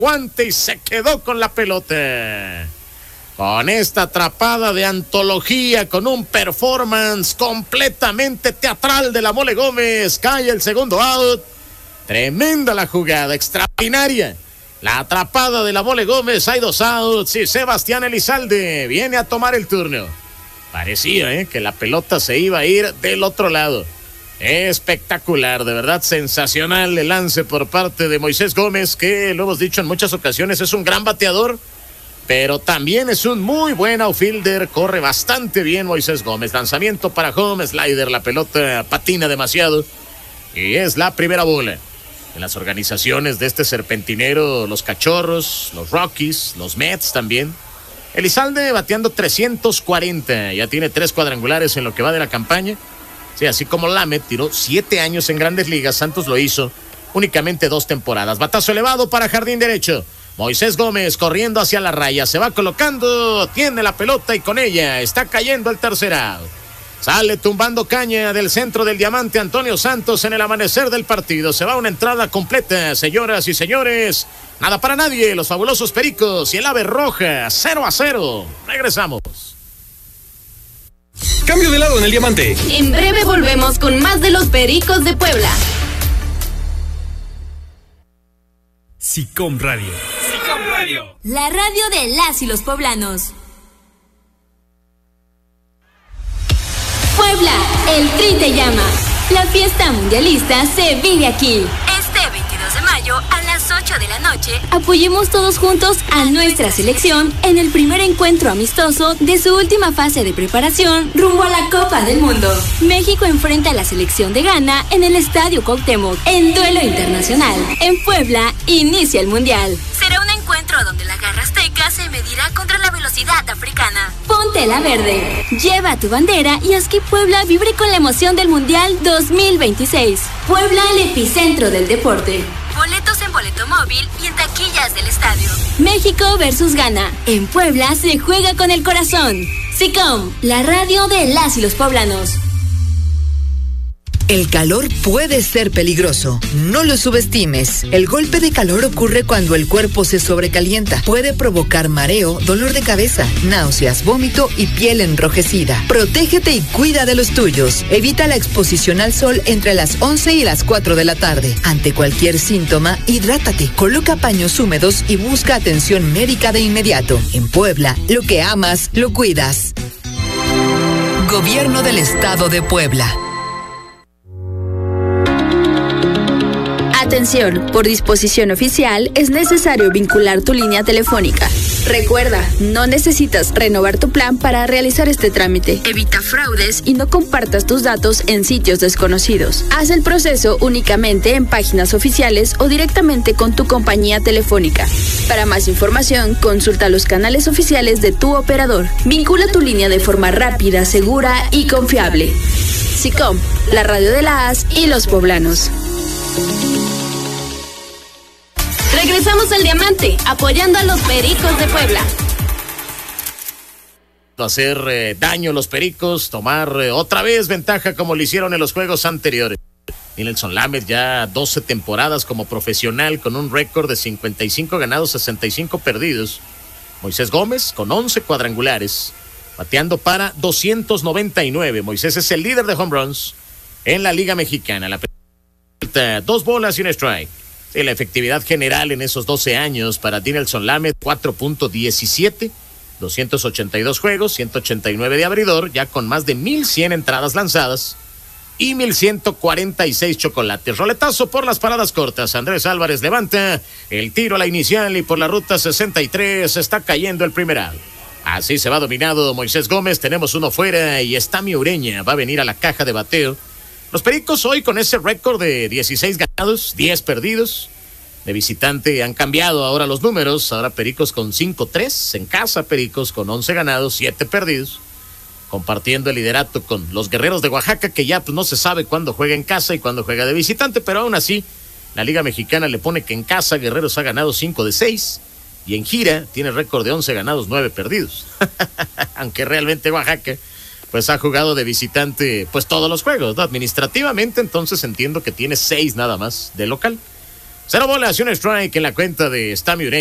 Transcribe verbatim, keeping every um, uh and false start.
guante y se quedó con la pelota. Con esta atrapada de antología, con un performance completamente teatral de la Mole Gómez, cae el segundo out. Tremenda la jugada, extraordinaria. La atrapada de la Mole Gómez, hay dos outs y Sebastián Elizalde viene a tomar el turno. Parecía ¿eh? que la pelota se iba a ir del otro lado. Espectacular, de verdad sensacional el lance por parte de Moisés Gómez, que lo hemos dicho en muchas ocasiones, es un gran bateador, pero también es un muy buen outfielder, corre bastante bien Moisés Gómez. Lanzamiento para home, slider, la pelota patina demasiado y es la primera bola. En las organizaciones de este serpentinero, los Cachorros, los Rockies, los Mets también. Elizalde bateando trescientos cuarenta, ya tiene tres cuadrangulares en lo que va de la campaña. Sí, así como Lamet tiró siete años en Grandes Ligas, Santos lo hizo únicamente dos temporadas. Batazo elevado para jardín derecho. Moisés Gómez corriendo hacia la raya, se va colocando, tiene la pelota y con ella está cayendo el tercer out. Sale tumbando caña del centro del diamante Antonio Santos en el amanecer del partido. Se va una entrada completa, señoras y señores. Nada para nadie, los fabulosos Pericos y el Ave Roja, cero a cero. Regresamos. Cambio de lado en el diamante. En breve volvemos con más de los Pericos de Puebla. SICOM Radio. SICOM Radio. La radio de las y los poblanos. Puebla, el Tri te llama. La fiesta mundialista se vive aquí. Este veintidós de mayo a las ocho de la noche, apoyemos todos juntos a nuestra selección en el primer encuentro amistoso de su última fase de preparación rumbo a la Copa del Mundo. México enfrenta a la selección de Ghana en el Estadio Cuauhtémoc en duelo internacional. En Puebla inicia el mundial. Será un encuentro donde la garra azteca se medirá contra la velocidad africana. Ponte la verde, lleva tu bandera y haz que Puebla vibre con la emoción del Mundial dos mil veintiséis. Puebla, el epicentro del deporte. Boletos en boleto móvil y en taquillas del estadio. México versus Ghana. En Puebla se juega con el corazón. SICOM, la radio de las y los poblanos. El calor puede ser peligroso. No lo subestimes. El golpe de calor ocurre cuando el cuerpo se sobrecalienta. Puede provocar mareo, dolor de cabeza, náuseas, vómito y piel enrojecida. Protégete y cuida de los tuyos. Evita la exposición al sol entre las once y las cuatro de la tarde. Ante cualquier síntoma, hidrátate, coloca paños húmedos y busca atención médica de inmediato. En Puebla, lo que amas, lo cuidas. Gobierno del Estado de Puebla. Atención, por disposición oficial es necesario vincular tu línea telefónica. Recuerda, no necesitas renovar tu plan para realizar este trámite. Evita fraudes y no compartas tus datos en sitios desconocidos. Haz el proceso únicamente en páginas oficiales o directamente con tu compañía telefónica. Para más información, consulta los canales oficiales de tu operador. Vincula tu línea de forma rápida, segura y confiable. SICOM, la radio de las y los poblanos. Regresamos al diamante, apoyando a los Pericos de Puebla. Hacer eh, daño a los Pericos, tomar eh, otra vez ventaja como lo hicieron en los juegos anteriores. Dinelson Lamet ya doce temporadas como profesional con un récord de cincuenta y cinco ganados, sesenta y cinco perdidos. Moisés Gómez con once cuadrangulares, bateando para doscientos noventa y nueve. Moisés es el líder de home runs en la Liga Mexicana. La pelota, dos bolas y un strike. Sí, la efectividad general en esos doce años para Dinelson Lamet, cuatro punto diecisiete, doscientos ochenta y dos juegos, ciento ochenta y nueve de abridor, ya con más de mil cien entradas lanzadas y mil ciento cuarenta y seis chocolates. Roletazo por las paradas cortas. Andrés Álvarez levanta el tiro a la inicial y por la ruta sesenta y tres está cayendo el primer out. Así se va dominado Moisés Gómez, tenemos uno fuera y está mi Ureña, va a venir a la caja de bateo. Los Pericos hoy con ese récord de dieciséis ganados, diez perdidos. De visitante han cambiado ahora los números. Ahora Pericos con cinco tres. En casa Pericos con once ganados, siete perdidos. Compartiendo el liderato con los Guerreros de Oaxaca, que ya pues, no se sabe cuándo juega en casa y cuándo juega de visitante. Pero aún así, la Liga Mexicana le pone que en casa Guerreros ha ganado cinco de seis. Y en gira tiene récord de once ganados, nueve perdidos. Aunque realmente Oaxaca pues ha jugado de visitante pues todos los juegos, ¿no? Administrativamente entonces entiendo que tiene seis nada más de local. Cero bolas y un strike en la cuenta de Stammy